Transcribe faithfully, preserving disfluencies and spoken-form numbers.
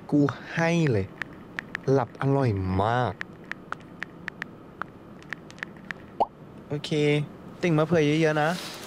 กูให้เลย หลับอร่อยมาก โอเค ติ่งมะเขือเยอะๆนะ